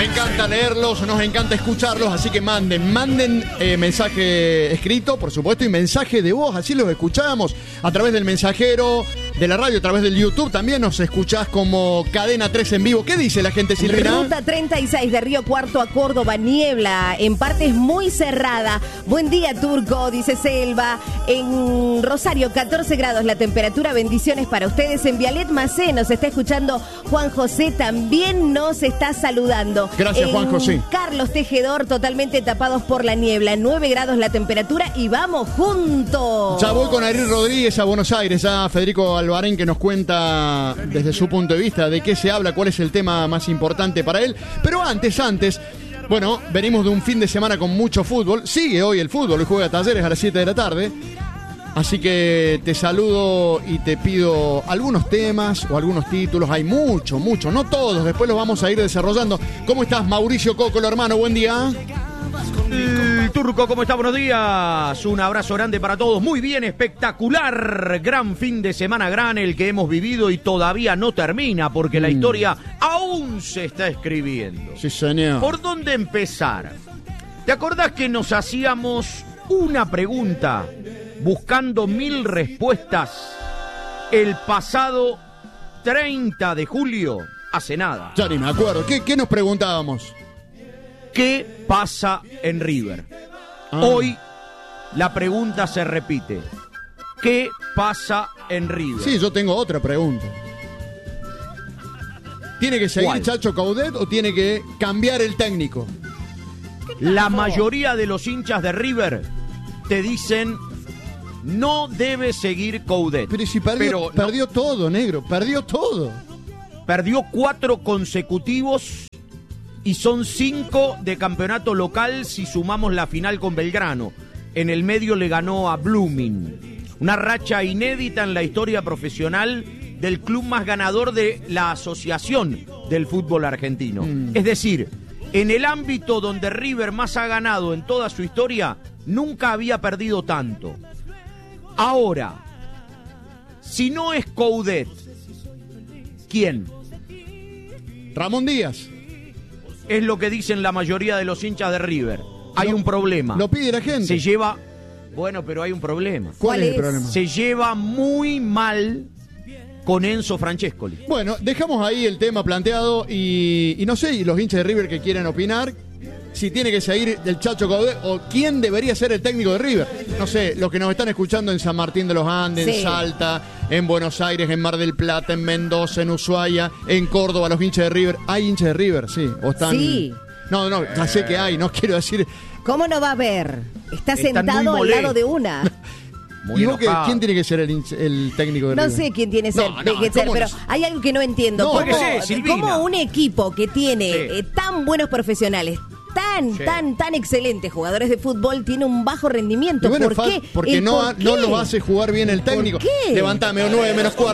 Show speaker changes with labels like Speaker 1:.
Speaker 1: Me encanta leerlos, nos encanta escucharlos, así que manden mensaje escrito, por supuesto, y mensaje de voz, así los escuchamos a través del mensajero, de la radio, a través del YouTube, también nos escuchás como Cadena 3 en vivo. ¿Qué dice la gente, Silvina?
Speaker 2: Ruta 36 de Río Cuarto a Córdoba, niebla, en partes muy cerrada. Buen día, Turco, dice Selva. En Rosario, 14 grados la temperatura, bendiciones para ustedes. En Vialet Macé nos está escuchando Juan José, también nos está saludando.
Speaker 1: Gracias, Juan José.
Speaker 2: Carlos Tejedor, totalmente tapados por la niebla, 9 grados la temperatura y vamos juntos.
Speaker 1: Ya voy con Ariel Rodríguez a Buenos Aires, ya Federico Albarén que nos cuenta desde su punto de vista de qué se habla, cuál es el tema más importante para él. Pero antes, bueno, venimos de un fin de semana con mucho fútbol. Sigue hoy el fútbol, hoy juega Talleres a las 7 de la tarde. Así que te saludo y te pido algunos temas o algunos títulos. Hay mucho, no todos. Después los vamos a ir desarrollando. ¿Cómo estás, Mauricio Cocolo, hermano? Buen día.
Speaker 3: Turco, ¿cómo está? Buenos días. Un abrazo grande para todos. Muy bien, espectacular. Gran fin de semana, el que hemos vivido y todavía no termina porque la historia aún se está escribiendo.
Speaker 1: Sí, señor.
Speaker 3: ¿Por dónde empezar? ¿Te acordás que nos hacíamos una pregunta buscando 1000 respuestas el pasado 30 de julio? Hace nada.
Speaker 1: Ya ni me acuerdo. ¿Qué nos preguntábamos?
Speaker 3: ¿Qué pasa en River? Hoy la pregunta se repite. ¿Qué pasa en River?
Speaker 1: Sí, yo tengo otra pregunta. ¿Tiene que seguir
Speaker 3: ¿Cuál?
Speaker 1: Chacho Coudet o tiene que cambiar el técnico?
Speaker 3: La mayoría de los hinchas de River te dicen no debe seguir Coudet.
Speaker 1: Pero si perdió todo, negro, perdió todo.
Speaker 3: Perdió 4 consecutivos y son 5 de campeonato local si sumamos la final con Belgrano. En el medio le ganó a Blooming. Una racha inédita en la historia profesional del club más ganador de la Asociación del Fútbol Argentino. Es decir, en el ámbito donde River más ha ganado en toda su historia, nunca había perdido tanto. Ahora, si no es Coudet, ¿quién?
Speaker 1: Ramón Díaz.
Speaker 3: Es lo que dicen la mayoría de los hinchas de River. Hay un problema.
Speaker 1: Lo pide la gente.
Speaker 3: Se lleva... Bueno, pero hay un problema.
Speaker 1: ¿Cuál es el problema?
Speaker 3: Se lleva muy mal con Enzo Francescoli.
Speaker 1: Bueno, dejamos ahí el tema planteado y no sé, y los hinchas de River que quieren opinar, si tiene que seguir el Chacho Coudet o quién debería ser el técnico de River. No sé, los que nos están escuchando en San Martín de los Andes, en Salta, en Buenos Aires, en Mar del Plata, en Mendoza, en Ushuaia, en Córdoba, los hinchas de River. ¿Hay hinchas de River? Sí. ¿O están...?
Speaker 2: Sí.
Speaker 1: No, ya sé que hay, no quiero decir...
Speaker 2: ¿Cómo no va a haber? Está
Speaker 3: Están
Speaker 2: sentado
Speaker 3: muy
Speaker 2: al lado de una.
Speaker 3: Muy
Speaker 1: ¿Y vos
Speaker 3: enojado.
Speaker 1: quién tiene que ser el técnico de
Speaker 2: No
Speaker 1: River?
Speaker 2: sé quién tiene que ser,
Speaker 1: ¿cómo
Speaker 2: pero
Speaker 1: no?
Speaker 2: hay algo que no entiendo.
Speaker 1: No,
Speaker 2: ¿Cómo,
Speaker 3: ¿qué sé, Silvina?
Speaker 2: cómo un equipo que tiene
Speaker 3: Sí.
Speaker 2: tan buenos profesionales,
Speaker 3: Sí.
Speaker 2: tan excelentes jugadores de fútbol, tiene un bajo rendimiento?
Speaker 1: Y bueno,
Speaker 2: ¿Por qué?
Speaker 1: porque
Speaker 2: ¿El
Speaker 1: no
Speaker 2: por qué?
Speaker 1: los hace jugar bien el técnico.
Speaker 2: ¿Por qué?
Speaker 1: Levantame, 9 menos 4.